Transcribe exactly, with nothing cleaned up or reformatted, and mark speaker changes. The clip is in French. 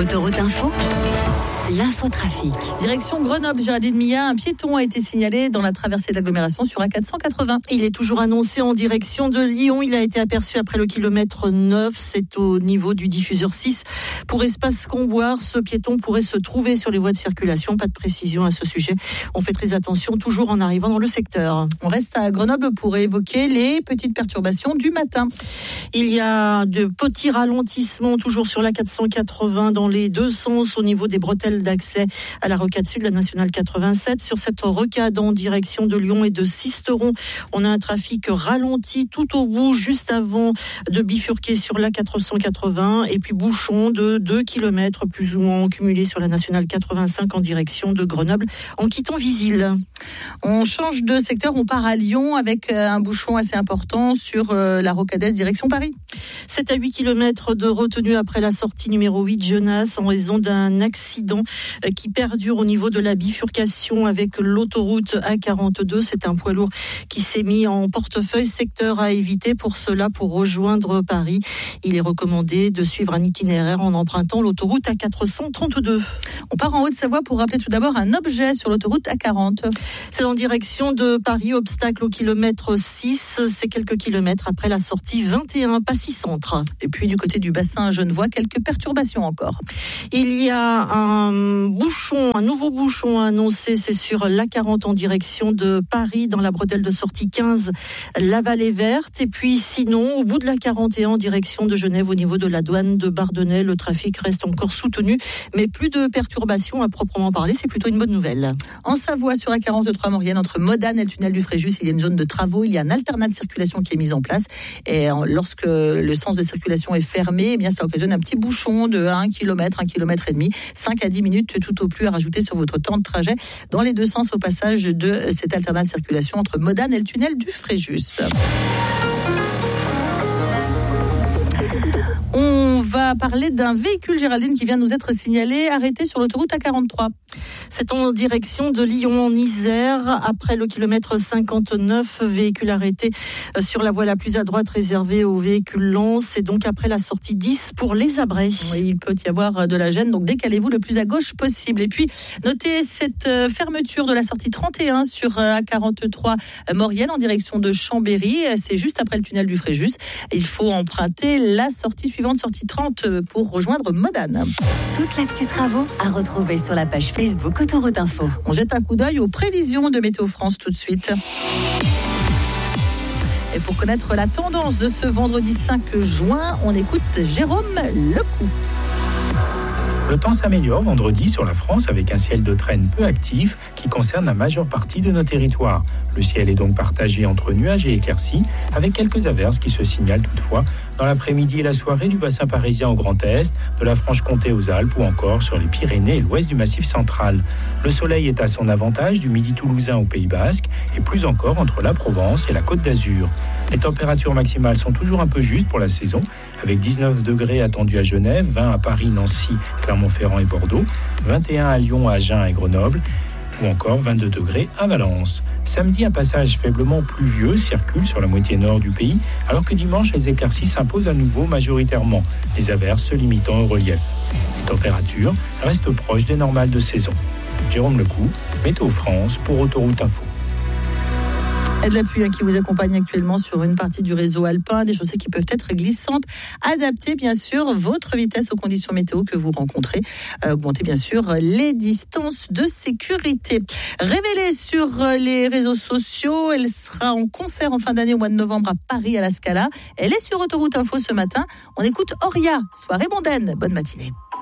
Speaker 1: Autoroute Info, l'infotrafic.
Speaker 2: Direction Grenoble, Géraldine Mia, un piéton a été signalé dans la traversée d'agglomération sur A quatre cent quatre-vingts.
Speaker 3: Il est toujours annoncé en direction de Lyon. Il a été aperçu après le kilomètre neuf. C'est au niveau du diffuseur six. Pour Espace Comboire, ce piéton pourrait se trouver sur les voies de circulation. Pas de précision à ce sujet. On fait très attention, toujours en arrivant dans le secteur.
Speaker 2: On reste à Grenoble pour évoquer les petites perturbations du matin.
Speaker 3: Il y a de petits ralentissements toujours sur la quatre cent quatre-vingts dans les deux sens au niveau des bretelles d'accès à la rocade sud, la nationale quatre-vingt-sept. Sur cette rocade en direction de Lyon et de Sisteron, on a un trafic ralenti tout au bout, juste avant de bifurquer sur la quatre cent quatre-vingts, et puis bouchon de deux kilomètres plus ou moins cumulé sur la nationale quatre-vingt-cinq en direction de Grenoble en quittant Visil.
Speaker 2: On change de secteur, on part à Lyon avec un bouchon assez important sur la rocade est direction Paris.
Speaker 3: sept à huit kilomètres de retenue après la sortie numéro huit Genasse en raison d'un accident qui perdure au niveau de la bifurcation avec l'autoroute A quarante-deux. C'est un poids lourd qui s'est mis en portefeuille, secteur à éviter. Pour cela, pour rejoindre Paris, il est recommandé de suivre un itinéraire en empruntant l'autoroute A quatre cent trente-deux.
Speaker 2: On part en Haute-Savoie pour rappeler tout d'abord un objet sur l'autoroute A quarante.
Speaker 3: C'est en direction de Paris, obstacle au kilomètre six. C'est quelques kilomètres après la sortie vingt et un Passy-Centre.
Speaker 2: Et puis du côté du bassin Genevois, quelques perturbations encore.
Speaker 3: Il y a un bouchon, un nouveau bouchon annoncé, c'est sur l'A quarante en direction de Paris, dans la bretelle de sortie quinze, la Vallée Verte. Et puis sinon, au bout de l'A quarante et un en direction de Genève, au niveau de la douane de Bardonnay, le trafic reste encore soutenu, mais plus de perturbations à proprement parler, c'est plutôt une bonne nouvelle.
Speaker 2: En Savoie, sur A quarante-trois Maurienne, entre Modane et le tunnel du Fréjus, il y a une zone de travaux, il y a un alternat de circulation qui est mise en place. Et lorsque le sens de circulation est fermé, eh bien ça occasionne un petit bouchon de un kilomètre, un kilomètre et demi, cinq à dix minutes tout au plus à rajouter sur votre temps de trajet dans les deux sens au passage de cet alternat de circulation entre Modane et le tunnel du Fréjus. On va parler d'un véhicule, Géraldine, qui vient de nous être signalé, arrêté sur l'autoroute A quarante-trois.
Speaker 3: C'est en direction de Lyon en Isère, après le kilomètre cinquante-neuf, véhicule arrêté sur la voie la plus à droite réservée aux véhicules lents. C'est donc après la sortie dix pour les Abrets.
Speaker 2: Oui, il peut y avoir de la gêne, donc décalez-vous le plus à gauche possible. Et puis, notez cette fermeture de la sortie trente et un sur A quarante-trois Maurienne en direction de Chambéry. C'est juste après le tunnel du Fréjus. Il faut emprunter la sortie suivante, sortie trente, pour rejoindre Modane.
Speaker 1: Toute l'actu travaux à retrouver sur la page Facebook Autoroute Info.
Speaker 2: On jette un coup d'œil aux prévisions de Météo France tout de suite. Et pour connaître la tendance de ce vendredi cinq juin, on écoute Jérôme Lecou.
Speaker 4: Le temps s'améliore vendredi sur la France avec un ciel de traîne peu actif qui concerne la majeure partie de nos territoires. Le ciel est donc partagé entre nuages et éclaircies avec quelques averses qui se signalent toutefois dans l'après-midi et la soirée du bassin parisien au Grand Est, de la Franche-Comté aux Alpes ou encore sur les Pyrénées et l'ouest du Massif central. Le soleil est à son avantage du midi toulousain au Pays Basque et plus encore entre la Provence et la Côte d'Azur. Les températures maximales sont toujours un peu justes pour la saison, avec dix-neuf degrés attendus à Genève, vingt à Paris, Nancy, Clermont-Ferrand et Bordeaux, vingt et un à Lyon, Agen et Grenoble, ou encore vingt-deux degrés à Valence. Samedi, un passage faiblement pluvieux circule sur la moitié nord du pays, alors que dimanche, les éclaircies s'imposent à nouveau majoritairement, les averses se limitant au relief. Les températures restent proches des normales de saison. Jérôme Lecou, Météo France pour Autoroute Info.
Speaker 2: Et de la pluie hein, qui vous accompagne actuellement sur une partie du réseau alpin, des chaussées qui peuvent être glissantes. Adaptez bien sûr votre vitesse aux conditions météo que vous rencontrez. Euh, augmentez bien sûr les distances de sécurité. Révélée sur les réseaux sociaux, elle sera en concert en fin d'année au mois de novembre à Paris à la Scala. Elle est sur Autoroute Info ce matin. On écoute Auria, soirée mondaine. Bonne matinée.